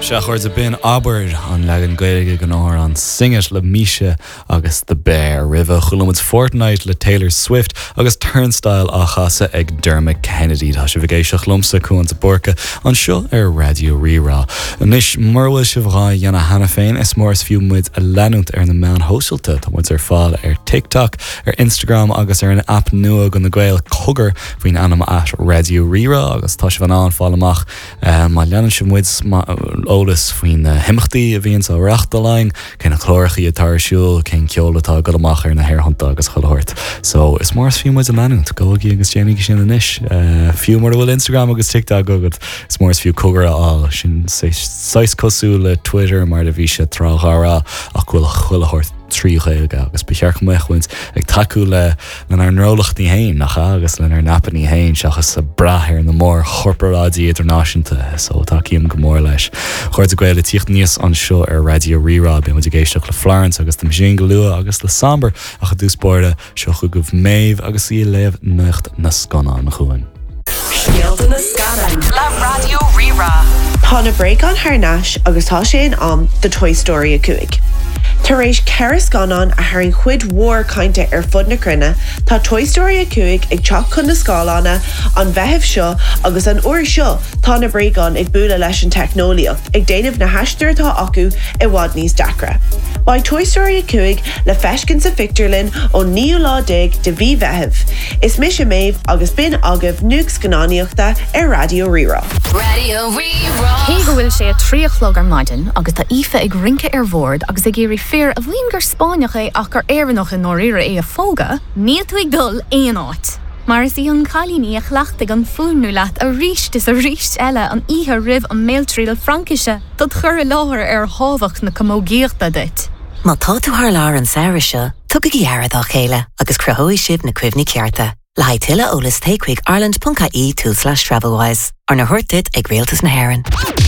Seachir a bin Albert an legan gaeilge gan áir an Singit le Misha agus The Bear River chulamid Fortnite le Taylor Swift agus Turnstile a chasa ag Dermot Kennedy tá se bhgéiseach lumsa cuanta borca an seo ar Radio Rírá. Nis marhfuil se bhrá dhéana hana féin is mór is fiú muid a leanúnt ar na meán hóisiilta tá muid ar fáil ar TikTok, ar Instagram agus ar an app nua gan na gail cogur faoin anam at Radio Rírá agus tá se bhan an fáil amach má leanúnt se muid ólas faoin himachtaí a bhíonn sa reachtaláin cén chlórachaí atáirisiúil cén ceolatá go amach ar na hairhananta agus choirt. So is mór fiú muid a leanúnt gogaí agus déananig sin inis. Fiú mar bhfuil Instagram agus TikTok agad is mór fiú cogur á sin 6 cosú le Twitter mar a bhí se tráthra ach bhfuil chuilhairt tríchaige agus bechearcha mechhaint ag taú le ar nrólachtaí hain nach agus le ar napaní hain seachas sa brathir na mór chorporádí idirnáisiúnta so takeíam go mór leis. Chuir a gcuil le tíocht níos an seo ar Radio Rírá be muid géisteach le Florence agus na Machine go lua agus le Samber a chu dúspóirde seo chu goh méh agus í léamh nucht na scanán na chuin. Skeelta na scanán le Radio Rírá. Tá na break an Harnash agus tá sé an the Toy Story a cuaig. Tar éis ceithre scanán a thairn chuid mhór cainte ar fud na crunne, tá Toy Story a cuaig ag teach chun na scálána an bheitheh seo agus an uair seo tá na bréagán ag bualadh leis an technoliacht ag déanamh na heistirtá acu i bhfad níos deacra. Ba Toy Story a cuaig le feiscin sa fictarlinn ó 19 de bhí bheitheh. Is mis a méh agus bin agah nuaig scanáníochta ar Radio Rírá. Radio Rírá. Cé go bhfuil sé a tríochlog ar maidin agus tá ife ag rince ar bhórd agus ag géirí fear a bhíon gur Spáineach é ach gur éireannach in nóíre é a fóga, níl tú ag dul éon áit. Mar is í an chalíní a chhlaachtaigh an fúnú leat a ríist is a ríist eile an ihe rih an méiltríal Frankise dat chur i láthir ar hábhacht na commógéachta dit. Má tá tú thar lár an saoire seo, tugad í airad á chéile agus cruthóidh sibh na cuimhní cearta. Le haid tuile ólas takeigh Ireland.ie/travelwise ar na thuirtid ag réaltas na hÉireann.